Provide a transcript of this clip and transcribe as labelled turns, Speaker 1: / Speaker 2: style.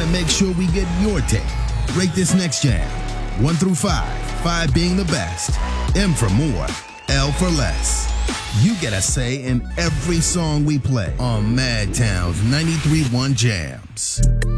Speaker 1: to make sure we get your take. Rate this next jam. 1 through 5, 5 being the best. M for more, L for less. You get a say in every song we play on Madtown's 93.1 Jams.